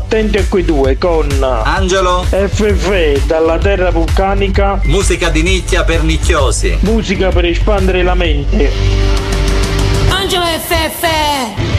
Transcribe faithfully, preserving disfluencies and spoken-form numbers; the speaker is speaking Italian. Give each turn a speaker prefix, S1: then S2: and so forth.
S1: attenti a quei due con
S2: Angelo,
S1: F F dalla terra vulcanica,
S2: musica di nicchia per nicchiosi.
S1: musica per espandere la mente.
S3: Angelo F F